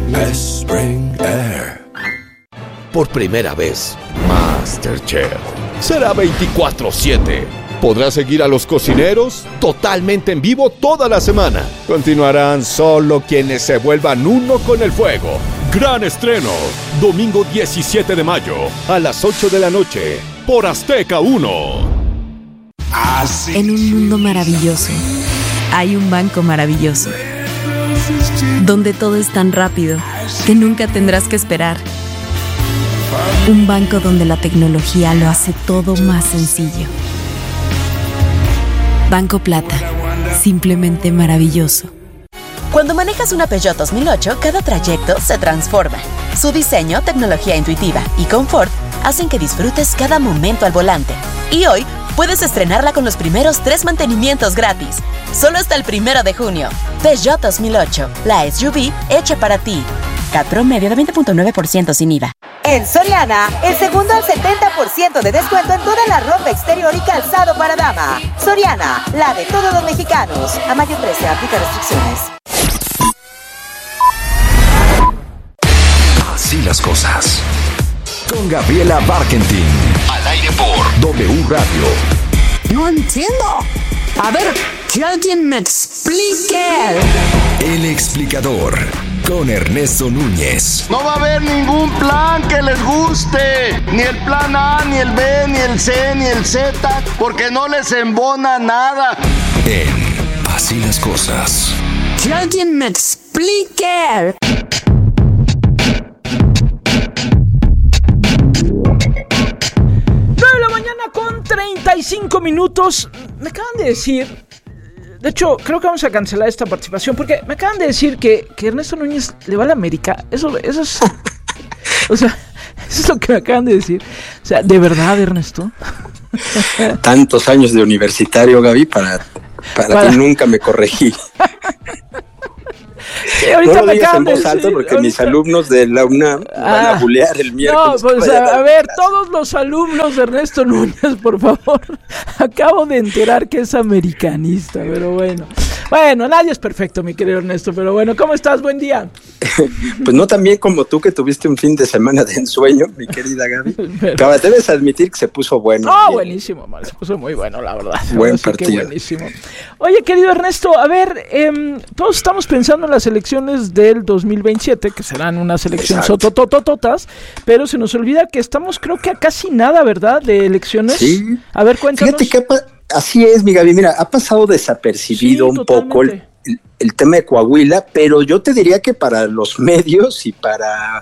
Spring Air. Por primera vez, MasterChef será 24/7. Podrás seguir a los cocineros totalmente en vivo toda la semana. Continuarán solo quienes se vuelvan uno con el fuego. Gran estreno, domingo 17 de mayo, a las 8 de la noche, por Azteca 1. En un mundo maravilloso, hay un banco maravilloso, donde todo es tan rápido que nunca tendrás que esperar. Un banco donde la tecnología lo hace todo más sencillo. Banco Plata, simplemente maravilloso. Cuando manejas una Peugeot 2008, cada trayecto se transforma. Su diseño, tecnología intuitiva y confort hacen que disfrutes cada momento al volante. Y hoy puedes estrenarla con los primeros 3 mantenimientos gratis. Solo hasta el 1 de junio. Peugeot 2008, la SUV hecha para ti. CAT promedio de 20.9% sin IVA. En Soriana, el segundo al 70% de descuento en toda la ropa exterior y calzado para dama. Soriana, la de todos los mexicanos. A mayo 13, aplica restricciones. Así las cosas. Con Gabriela Barkentin. Al aire por W Radio. No entiendo. A ver, que alguien me explique. El explicador. Con Ernesto Núñez. No va a haber ningún plan que les guste. Ni el plan A, ni el B, ni el C, ni el Z. Porque no les embona nada. En Así las cosas. Que alguien me explique. 35 minutos. Me acaban de decir, de hecho, creo que vamos a cancelar esta participación porque me acaban de decir que Ernesto Núñez le va a la América. Eso es, o sea, eso es lo que me acaban de decir. O sea, ¿de verdad, Ernesto? Tantos años de universitario, Gaby, para que nunca me corregí. Sí, ahorita no lo me digas acaban en voz de alta decir, porque ahorita mis alumnos de la UNAM van a bulear el miércoles. No, pues a ver, todos los alumnos de Ernesto Núñez, por favor. Acabo de enterar que es americanista, pero bueno. Bueno, nadie es perfecto, mi querido Ernesto, pero bueno, ¿cómo estás? Buen día. Pues no tan bien como tú, que tuviste un fin de semana de ensueño, mi querida Gaby. Pero debes admitir que se puso bueno. No, buenísimo, man, se puso muy bueno, la verdad. Buen partido. Buenísimo. Oye, querido Ernesto, a ver, todos estamos pensando en las elecciones del 2027, que serán unas elecciones sotototototas, pero se nos olvida que estamos, creo que a casi nada, ¿verdad?, de elecciones. Sí. A ver, cuéntanos. Fíjate que así es, mi Gaby, mira, ha pasado desapercibido un poco el tema de Coahuila, pero yo te diría que para los medios y para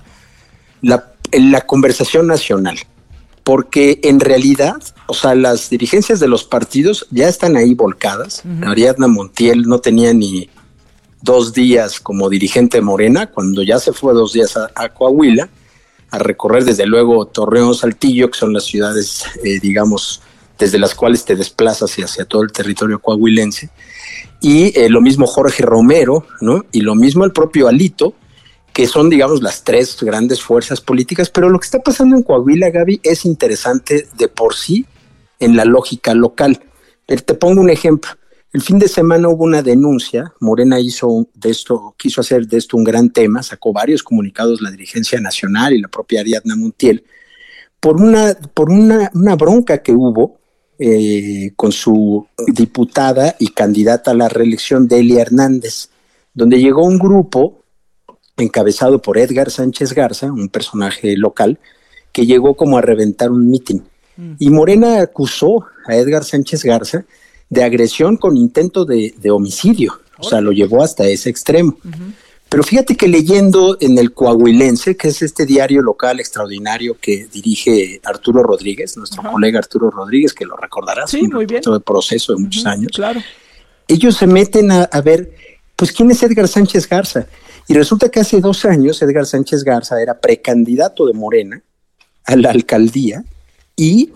la conversación nacional, porque en realidad, o sea, las dirigencias de los partidos ya están ahí volcadas. Ariadna Montiel no tenía ni 2 días como dirigente de Morena, cuando ya se fue 2 días a Coahuila, a recorrer desde luego Torreón, Saltillo, que son las ciudades, digamos, desde las cuales te desplazas hacia todo el territorio coahuilense, y lo mismo Jorge Romero, ¿no? Y lo mismo el propio Alito, que son, digamos, las 3 grandes fuerzas políticas. Pero lo que está pasando en Coahuila, Gaby, es interesante de por sí en la lógica local. Te pongo un ejemplo. El fin de semana hubo una denuncia. Morena quiso hacer de esto un gran tema, sacó varios comunicados la dirigencia nacional y la propia Ariadna Montiel, por una bronca que hubo con su diputada y candidata a la reelección, Delia Hernández, donde llegó un grupo encabezado por Edgar Sánchez Garza, un personaje local, que llegó como a reventar un mitin. Y Morena acusó a Edgar Sánchez Garza de agresión con intento de homicidio. O sea, lo llevó hasta ese extremo. Pero fíjate que leyendo en el Coahuilense, que es este diario local extraordinario que dirige Arturo Rodríguez, nuestro colega Arturo Rodríguez, que lo recordarás, sí, muy bien, de proceso de muchos años, claro. Ellos se meten a ver, pues, ¿quién es Edgar Sánchez Garza? Y resulta que hace 2 años Edgar Sánchez Garza era precandidato de Morena a la alcaldía y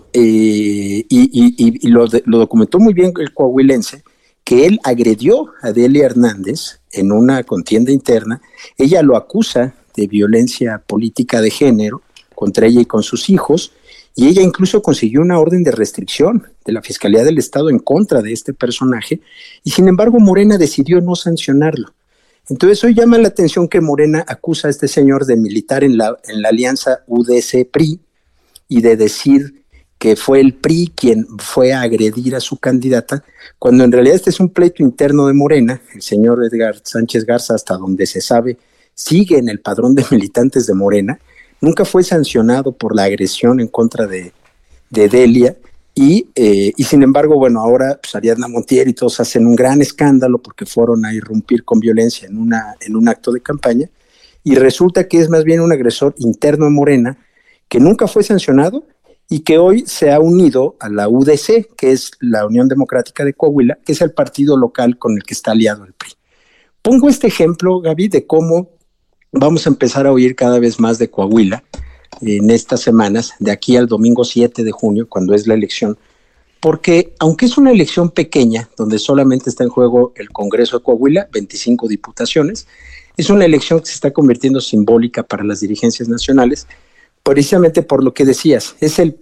lo documentó muy bien el Coahuilense, que él agredió a Delia Hernández en una contienda interna. Ella lo acusa de violencia política de género contra ella y con sus hijos, y ella incluso consiguió una orden de restricción de la Fiscalía del Estado en contra de este personaje, y sin embargo Morena decidió no sancionarlo. Entonces hoy llama la atención que Morena acusa a este señor de militar en la alianza UDC-PRI y de decir que fue el PRI quien fue a agredir a su candidata, cuando en realidad este es un pleito interno de Morena. El señor Edgar Sánchez Garza, hasta donde se sabe, sigue en el padrón de militantes de Morena, nunca fue sancionado por la agresión en contra de Delia, y sin embargo, bueno, ahora pues, Ariadna Montiel y todos hacen un gran escándalo porque fueron a irrumpir con violencia en un acto de campaña, y resulta que es más bien un agresor interno de Morena que nunca fue sancionado y que hoy se ha unido a la UDC, que es la Unión Democrática de Coahuila, que es el partido local con el que está aliado el PRI. Pongo este ejemplo, Gaby, de cómo vamos a empezar a oír cada vez más de Coahuila en estas semanas, de aquí al domingo 7 de junio, cuando es la elección, porque aunque es una elección pequeña, donde solamente está en juego el Congreso de Coahuila, 25 diputaciones, es una elección que se está convirtiendo simbólica para las dirigencias nacionales, precisamente por lo que decías, es el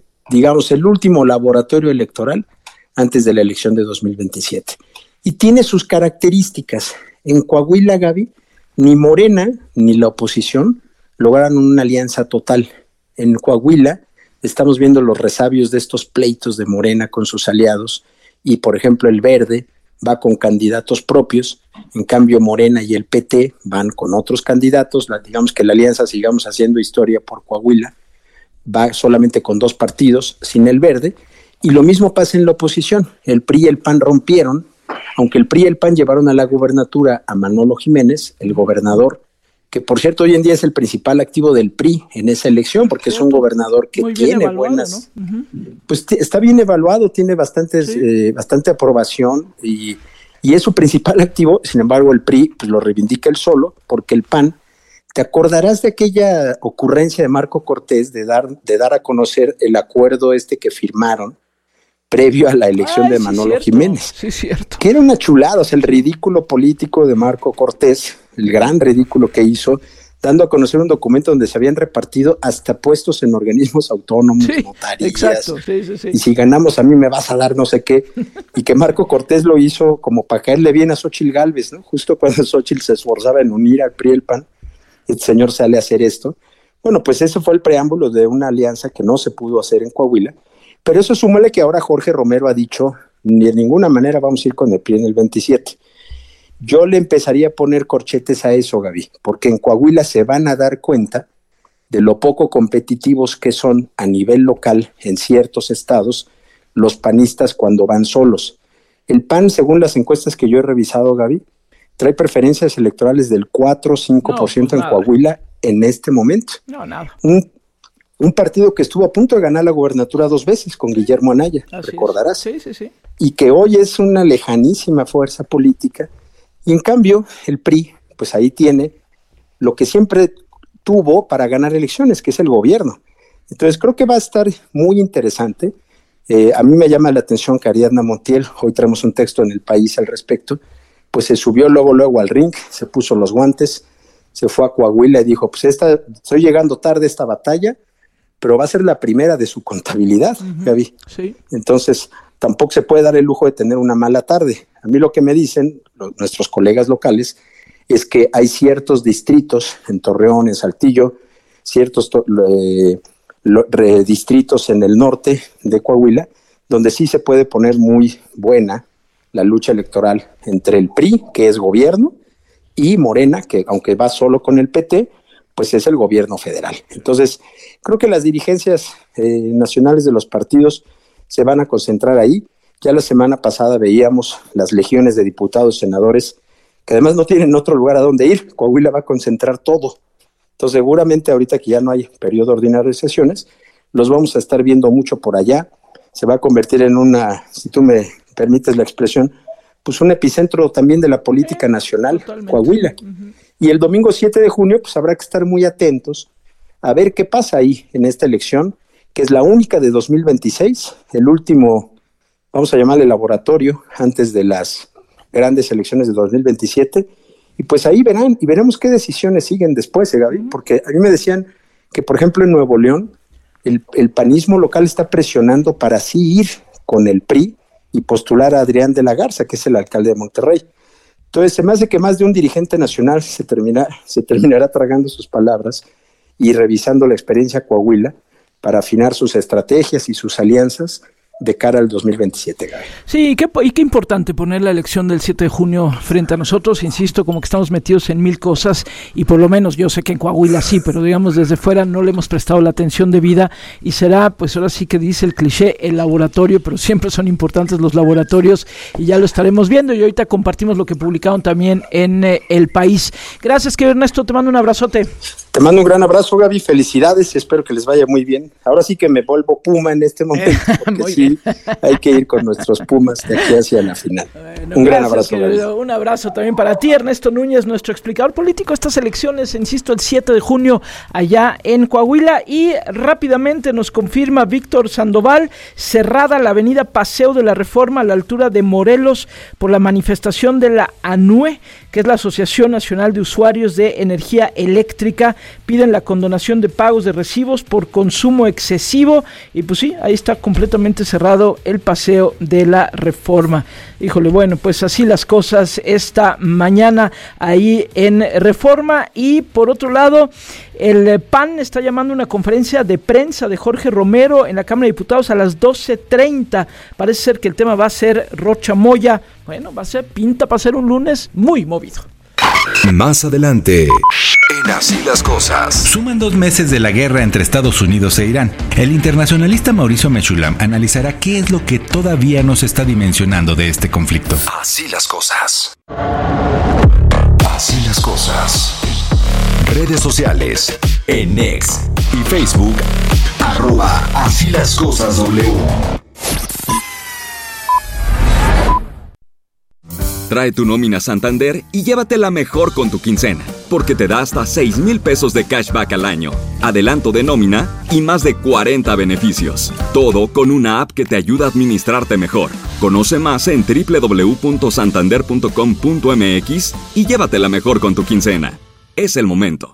último laboratorio electoral antes de la elección de 2027. Y tiene sus características. En Coahuila, Gaby, ni Morena ni la oposición lograron una alianza total. En Coahuila estamos viendo los resabios de estos pleitos de Morena con sus aliados, y por ejemplo el Verde va con candidatos propios, en cambio Morena y el PT van con otros candidatos. Digamos que la alianza Sigamos Haciendo Historia por Coahuila va solamente con 2 partidos, sin el Verde, y lo mismo pasa en la oposición. El PRI y el PAN rompieron, aunque el PRI y el PAN llevaron a la gubernatura a Manolo Jiménez, el gobernador, que por cierto hoy en día es el principal activo del PRI en esa elección, porque es un gobernador que tiene buenas, ¿no? Uh-huh. Pues está bien evaluado, tiene bastante aprobación y es su principal activo. Sin embargo el PRI pues lo reivindica él solo, porque el PAN, te acordarás de aquella ocurrencia de Marco Cortés de dar a conocer el acuerdo que firmaron previo a la elección de Manolo Jiménez. Sí, cierto. Que era una chulada, o sea, el ridículo político de Marco Cortés, el gran ridículo que hizo, dando a conocer un documento donde se habían repartido hasta puestos en organismos autónomos, notarías. Exacto, sí. Y si ganamos a mí me vas a dar no sé qué. Y que Marco Cortés lo hizo como para caerle bien a Xóchitl Gálvez, ¿no? Justo cuando Xóchitl se esforzaba en unir al PRI y el PAN, el señor sale a hacer esto. Bueno, pues ese fue el preámbulo de una alianza que no se pudo hacer en Coahuila. Pero eso súmale que ahora Jorge Romero ha dicho, ni de ninguna manera vamos a ir con el PRI en el 27. Yo le empezaría a poner corchetes a eso, Gaby, porque en Coahuila se van a dar cuenta de lo poco competitivos que son a nivel local en ciertos estados los panistas cuando van solos. El PAN, según las encuestas que yo he revisado, Gaby, trae preferencias electorales del 4 o 5% en Coahuila en este momento. No, nada. Un partido que estuvo a punto de ganar la gubernatura 2 veces con Guillermo Anaya, recordarás. Sí. Y que hoy es una lejanísima fuerza política. Y en cambio, el PRI, pues ahí tiene lo que siempre tuvo para ganar elecciones, que es el gobierno. Entonces creo que va a estar muy interesante. A mí me llama la atención que Ariadna Montiel, hoy traemos un texto en El País al respecto, pues se subió luego al ring, se puso los guantes, se fue a Coahuila y dijo, pues estoy llegando tarde a esta batalla, pero va a ser la primera de su contabilidad, Gaby. Sí. Entonces, tampoco se puede dar el lujo de tener una mala tarde. A mí lo que me dicen nuestros colegas locales es que hay ciertos distritos en Torreón, en Saltillo, ciertos distritos en el norte de Coahuila, donde sí se puede poner muy buena la lucha electoral entre el PRI, que es gobierno, y Morena, que aunque va solo con el PT, pues es el gobierno federal. Entonces, creo que las dirigencias nacionales de los partidos se van a concentrar ahí. Ya la semana pasada veíamos las legiones de diputados, senadores, que además no tienen otro lugar a donde ir. Coahuila va a concentrar todo. Entonces, seguramente ahorita que ya no hay periodo ordinario de sesiones, los vamos a estar viendo mucho por allá. Se va a convertir en si tú me permites la expresión, pues un epicentro también de la política nacional, totalmente. Coahuila. Uh-huh. Y el domingo 7 de junio, pues habrá que estar muy atentos a ver qué pasa ahí en esta elección, que es la única de 2026, el último, vamos a llamarle laboratorio, antes de las grandes elecciones de 2027, y pues ahí veremos qué decisiones siguen después, Gaby, porque a mí me decían que, por ejemplo, en Nuevo León, el panismo local está presionando para así ir con el PRI y postular a Adrián de la Garza, que es el alcalde de Monterrey. Entonces, se me hace que más de un dirigente nacional se terminará tragando sus palabras y revisando la experiencia Coahuila para afinar sus estrategias y sus alianzas de cara al 2027, Gaby. Sí, y qué importante poner la elección del 7 de junio frente a nosotros. Insisto, como que estamos metidos en 1000 cosas y por lo menos yo sé que en Coahuila sí, pero digamos desde fuera no le hemos prestado la atención debida y será, pues ahora sí que dice el cliché, el laboratorio, pero siempre son importantes los laboratorios y ya lo estaremos viendo y ahorita compartimos lo que publicaron también en El País. Gracias, querido Ernesto, te mando un abrazote. Te mando un gran abrazo, Gaby, felicidades y espero que les vaya muy bien. Ahora sí que me vuelvo Puma en este momento, porque sí, hay que ir con nuestros Pumas de aquí hacia la final. Bueno, un gran abrazo, Gaby. Un abrazo también para ti, Ernesto Núñez, nuestro explicador político. Estas elecciones, insisto, el 7 de junio allá en Coahuila. Y rápidamente nos confirma Víctor Sandoval, cerrada la avenida Paseo de la Reforma a la altura de Morelos por la manifestación de la ANUE, que es la Asociación Nacional de Usuarios de Energía Eléctrica. Piden la condonación de pagos de recibos por consumo excesivo y pues sí, ahí está completamente cerrado el Paseo de la Reforma. Híjole, bueno, pues así las cosas esta mañana ahí en Reforma. Y por otro lado, el PAN está llamando una conferencia de prensa de Jorge Romero en la Cámara de Diputados a las 12:30. Parece ser que el tema va a ser Rocha Moya. Bueno, pinta para ser un lunes muy movido. Más adelante, en Así las Cosas. Suman 2 meses de la guerra entre Estados Unidos e Irán. El internacionalista Mauricio Mechulam analizará qué es lo que todavía no se está dimensionando de este conflicto. Así las cosas. Así las cosas. Redes sociales. En X y Facebook. @Así las cosas W. Trae tu nómina Santander y llévatela mejor con tu quincena, porque te da hasta 6,000 pesos de cashback al año, adelanto de nómina y más de 40 beneficios. Todo con una app que te ayuda a administrarte mejor. Conoce más en www.santander.com.mx y llévatela mejor con tu quincena. Es el momento.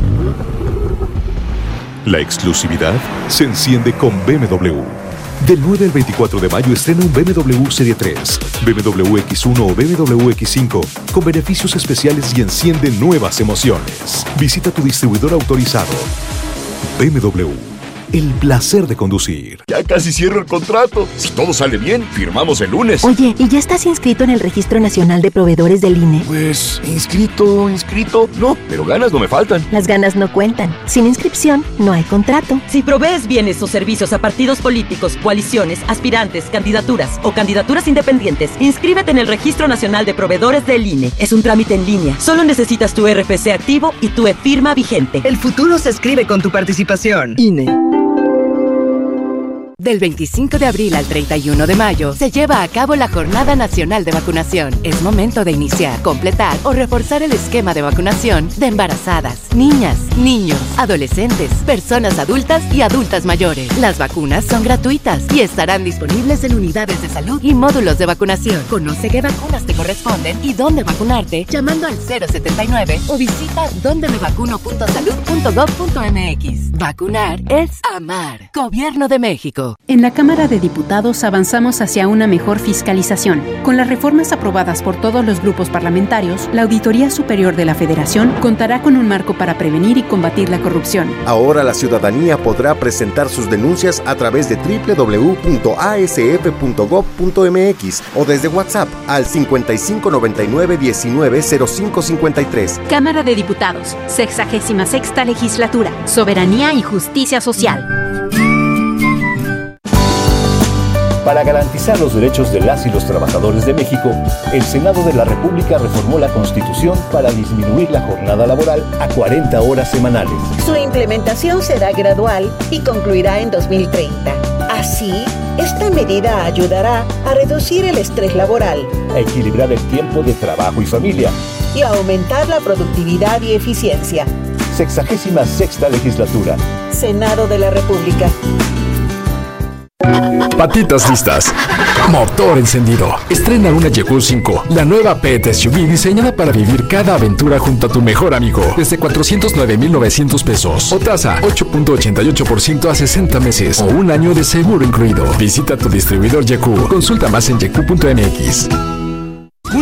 La exclusividad se enciende con BMW. Del 9 al 24 de mayo estrena un BMW Serie 3, BMW X1 o BMW X5 con beneficios especiales y enciende nuevas emociones. Visita tu distribuidor autorizado. BMW. El placer de conducir. Ya casi cierro el contrato. Si todo sale bien, firmamos el lunes. Oye, ¿y ya estás inscrito en el Registro Nacional de Proveedores del INE? Pues, inscrito, no, pero ganas no me faltan. Las ganas no cuentan. Sin inscripción, no hay contrato. Si provees bienes o servicios a partidos políticos, coaliciones, aspirantes, candidaturas o candidaturas independientes, inscríbete en el Registro Nacional de Proveedores del INE. Es un trámite en línea. Solo necesitas tu RFC activo y tu e-firma vigente. El futuro se escribe con tu participación. INE. Del 25 de abril al 31 de mayo se lleva a cabo la Jornada Nacional de Vacunación. Es momento de iniciar, completar o reforzar el esquema de vacunación de embarazadas, niñas, niños, adolescentes, personas adultas y adultas mayores. Las vacunas son gratuitas y estarán disponibles en unidades de salud y módulos de vacunación. Conoce qué vacunas te corresponden y dónde vacunarte llamando al 079 o visita dondemevacuno.salud.gov.mx. Vacunar es amar. Gobierno de México. En la Cámara de Diputados avanzamos hacia una mejor fiscalización. Con las reformas aprobadas por todos los grupos parlamentarios, la Auditoría Superior de la Federación contará con un marco para prevenir y combatir la corrupción. Ahora la ciudadanía podrá presentar sus denuncias a través de www.asf.gov.mx o desde WhatsApp al 5599190553. Cámara de Diputados, 66ª Legislatura, Soberanía y Justicia Social. Para garantizar los derechos de las y los trabajadores de México, el Senado de la República reformó la Constitución para disminuir la jornada laboral a 40 horas semanales. Su implementación será gradual y concluirá en 2030. Así, esta medida ayudará a reducir el estrés laboral, a equilibrar el tiempo de trabajo y familia y a aumentar la productividad y eficiencia. 66ª Legislatura. Senado de la República. Patitas listas, motor encendido. Estrena una Yeku 5, la nueva pet SUV diseñada para vivir cada aventura junto a tu mejor amigo. Desde 409,900 pesos o tasa 8.88% a 60 meses o un año de seguro incluido. Visita tu distribuidor Yeku. Consulta más en yeku.mx. Cuida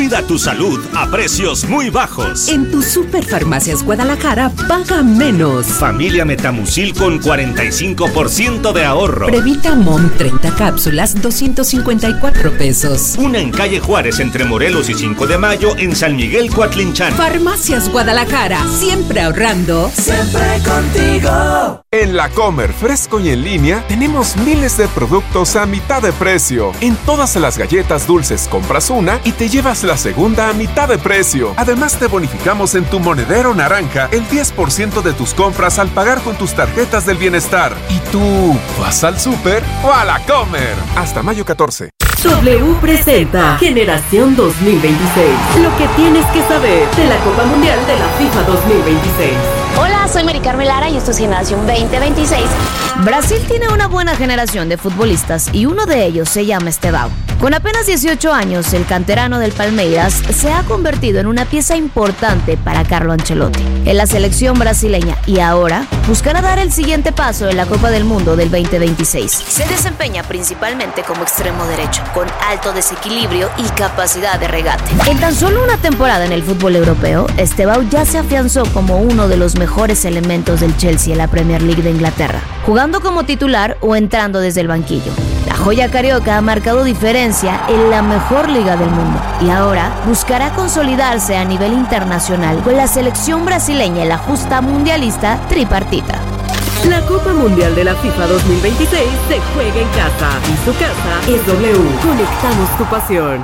Cuida tu salud a precios muy bajos. En tu Superfarmacias Guadalajara, paga menos. Familia Metamucil con 45% de ahorro. Previta Mom 30 cápsulas, 254 pesos. Una en calle Juárez entre Morelos y 5 de Mayo en San Miguel Coatlinchán. Farmacias Guadalajara, siempre ahorrando. Siempre contigo. En La Comer, fresco y en línea, tenemos miles de productos a mitad de precio. En todas las galletas dulces compras una y te llevas la segunda a mitad de precio. Además te bonificamos en tu monedero naranja el 10% de tus compras al pagar con tus tarjetas del bienestar. ¿Y tú vas al súper o a La Comer? Hasta mayo 14. W presenta Generación 2026. Lo que tienes que saber de la Copa Mundial de la FIFA 2026. Hola, soy Mari Carmen Lara y esto es Generación 2026. Brasil tiene una buena generación de futbolistas y uno de ellos se llama Estevão. Con apenas 18 años, el canterano del Palmeiras se ha convertido en una pieza importante para Carlo Ancelotti en la selección brasileña y ahora buscará dar el siguiente paso en la Copa del Mundo del 2026. Se desempeña principalmente como extremo derecho, con alto desequilibrio y capacidad de regate. En tan solo una temporada en el fútbol europeo, Estevão ya se afianzó como uno de los mejores elementos del Chelsea en la Premier League de Inglaterra, jugando como titular o entrando desde el banquillo. La joya carioca ha marcado diferencia en la mejor liga del mundo y ahora buscará consolidarse a nivel internacional con la selección brasileña en la justa mundialista tripartita. La Copa Mundial de la FIFA 2026 se juega en casa y su casa es W. Conectamos tu pasión.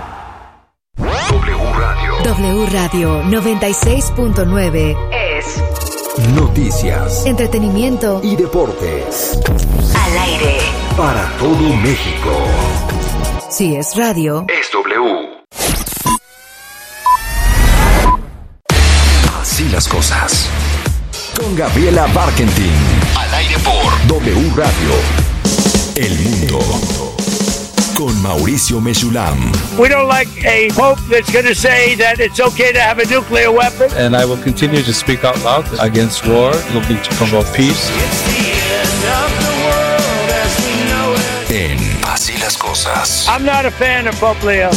W Radio 96.9 es noticias, entretenimiento y deportes. Al aire. Para todo México. Si es radio, es W. Así las cosas. Con Gabriela Barkentin. Al aire por W Radio. El mundo. Con Mauricio Mechulam. We don't like a pope that's going to say that it's okay to have a nuclear weapon. And I will continue to speak out loud against war, looking to promote peace. En Así las cosas. I'm not a fan of Pope Leo.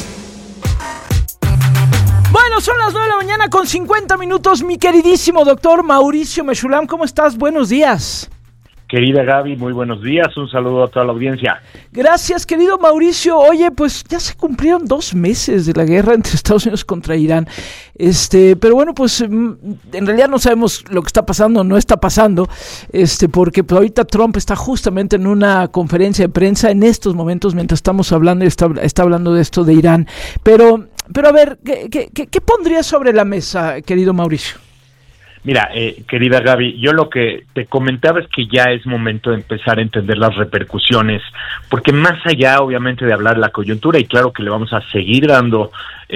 Bueno, son las 9 de la mañana con 50 minutos. Mi queridísimo doctor Mauricio Mechulam, ¿cómo estás? Buenos días. Querida Gaby, muy buenos días, un saludo a toda la audiencia. Gracias, querido Mauricio. Oye, pues ya se cumplieron 2 meses de la guerra entre Estados Unidos contra Irán. Pero bueno, pues en realidad no sabemos lo que está pasando o no está pasando, porque pues, ahorita Trump está justamente en una conferencia de prensa en estos momentos mientras estamos hablando y está hablando de esto de Irán. Pero a ver, ¿qué pondrías sobre la mesa, querido Mauricio? Mira, querida Gaby, yo lo que te comentaba es que ya es momento de empezar a entender las repercusiones, porque más allá, obviamente, de hablar de la coyuntura, y claro que le vamos a seguir dando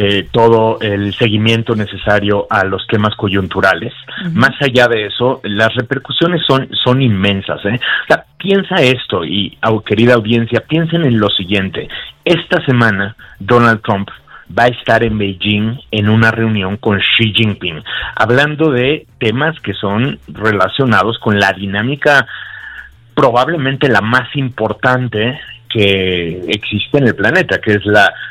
todo el seguimiento necesario a los temas coyunturales, más allá de eso, las repercusiones son inmensas, ¿eh? O sea, piensa esto, y querida audiencia, piensen en lo siguiente. Esta semana, Donald Trump va a estar en Beijing en una reunión con Xi Jinping, hablando de temas que son relacionados con la dinámica probablemente la más importante que existe en el planeta, que es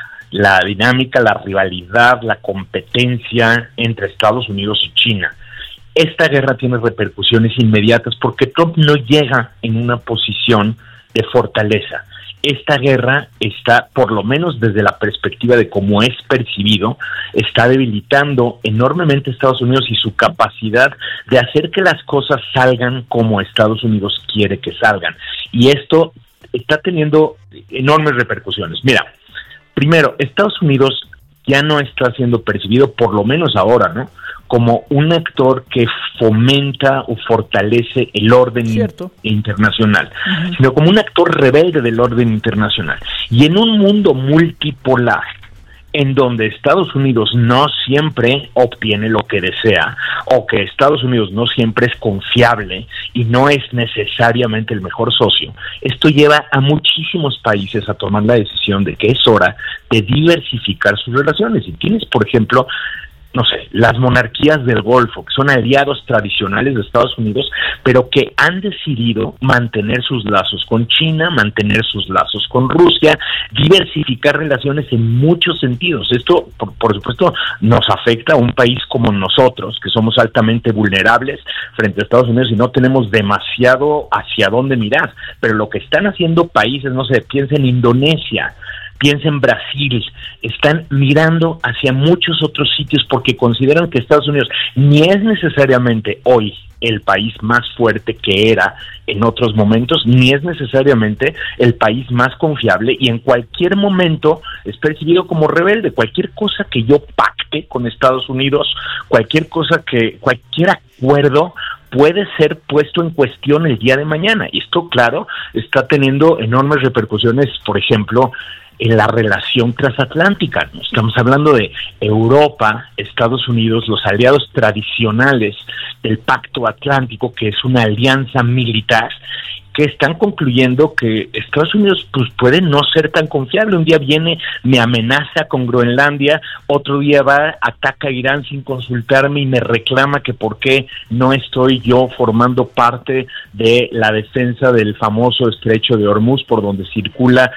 la dinámica, la rivalidad, la competencia entre Estados Unidos y China. Esta guerra tiene repercusiones inmediatas porque Trump no llega en una posición de fortaleza. Esta guerra está, por lo menos desde la perspectiva de cómo es percibido, está debilitando enormemente a Estados Unidos y su capacidad de hacer que las cosas salgan como Estados Unidos quiere que salgan. Y esto está teniendo enormes repercusiones. Mira, primero, Estados Unidos ya no está siendo percibido, por lo menos ahora, ¿no?, como un actor que fomenta o fortalece el orden internacional, sino como un actor rebelde del orden internacional. Y en un mundo multipolar, en donde Estados Unidos no siempre obtiene lo que desea, o que Estados Unidos no siempre es confiable y no es necesariamente el mejor socio, esto lleva a muchísimos países a tomar la decisión de que es hora de diversificar sus relaciones. Y tienes, por ejemplo, no sé, las monarquías del Golfo, que son aliados tradicionales de Estados Unidos, pero que han decidido mantener sus lazos con China, mantener sus lazos con Rusia, diversificar relaciones en muchos sentidos. Esto, por supuesto, nos afecta a un país como nosotros, que somos altamente vulnerables frente a Estados Unidos y no tenemos demasiado hacia dónde mirar. Pero lo que están haciendo países, no sé, piensa en Indonesia, piensa en Brasil, están mirando hacia muchos otros sitios porque consideran que Estados Unidos ni es necesariamente hoy el país más fuerte que era en otros momentos, ni es necesariamente el país más confiable, y en cualquier momento es percibido como rebelde. Cualquier cosa que yo pacte con Estados Unidos, cualquier acuerdo puede ser puesto en cuestión el día de mañana. Y esto, claro, está teniendo enormes repercusiones, por ejemplo, en la relación transatlántica. Estamos hablando de Europa, Estados Unidos, los aliados tradicionales del Pacto Atlántico, que es una alianza militar, que están concluyendo que Estados Unidos pues puede no ser tan confiable. Un día viene, me amenaza con Groenlandia, otro día va, ataca a Irán sin consultarme y me reclama que por qué no estoy yo formando parte de la defensa del famoso estrecho de Hormuz, por donde circula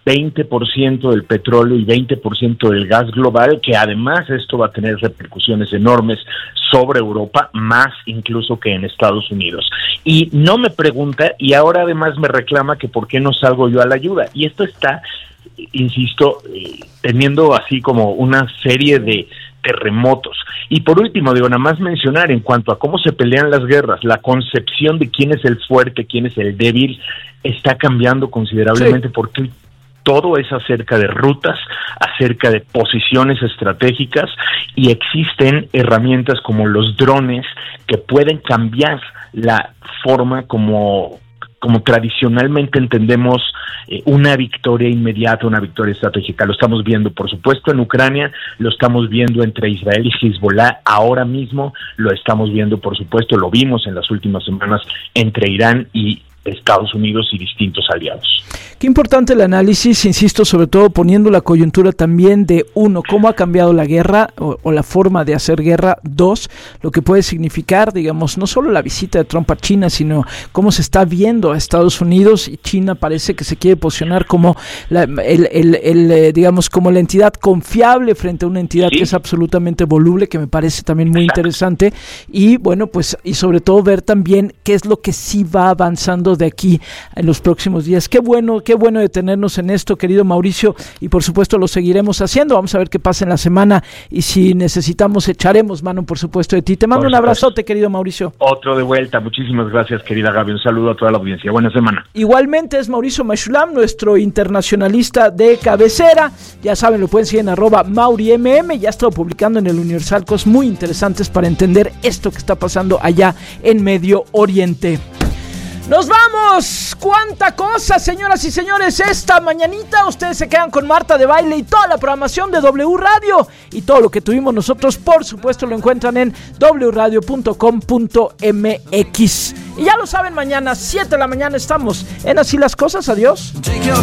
20% del petróleo y 20% del gas global, que además esto va a tener repercusiones enormes sobre Europa, más incluso que en Estados Unidos. Y no me pregunta, y ahora además me reclama que por qué no salgo yo a la ayuda. Y esto está, insisto, teniendo así como una serie de terremotos. Y por último, nada más mencionar en cuanto a cómo se pelean las guerras, la concepción de quién es el fuerte, quién es el débil, está cambiando considerablemente, porque todo es acerca de rutas, acerca de posiciones estratégicas, y existen herramientas como los drones que pueden cambiar la forma como tradicionalmente entendemos una victoria inmediata, una victoria estratégica. Lo estamos viendo, por supuesto, en Ucrania, lo estamos viendo entre Israel y Hezbollah, ahora mismo lo estamos viendo, por supuesto, lo vimos en las últimas semanas entre Irán y Estados Unidos y distintos aliados. Qué importante el análisis, insisto, sobre todo poniendo la coyuntura también de, uno, cómo ha cambiado la guerra o la forma de hacer guerra; dos, lo que puede significar, digamos, no solo la visita de Trump a China, sino cómo se está viendo a Estados Unidos, y China parece que se quiere posicionar como digamos, como la entidad confiable frente a una entidad que es absolutamente voluble, que me parece también muy interesante. Y bueno, pues, y sobre todo ver también qué es lo que sí va avanzando de aquí en los próximos días. Qué bueno detenernos en esto, querido Mauricio, y por supuesto lo seguiremos haciendo. Vamos a ver qué pasa en la semana, y si necesitamos echaremos mano, por supuesto, de ti. Te mando un abrazote, querido Mauricio. Otro de vuelta. Muchísimas gracias, querida Gaby. Un saludo a toda la audiencia. Buena semana. Igualmente es Mauricio Meshulam, nuestro internacionalista de cabecera. Ya saben, lo pueden seguir en @MauriMM. Ya ha estado publicando en el Universal cosas muy interesantes para entender esto que está pasando allá en Medio Oriente. ¡Nos vamos! ¡Cuánta cosa, señoras y señores! Esta mañanita ustedes se quedan con Marta de Baile y toda la programación de W Radio. Y todo lo que tuvimos nosotros, por supuesto, lo encuentran en wradio.com.mx. Y ya lo saben, mañana 7 de la mañana estamos en Así las Cosas. Adiós.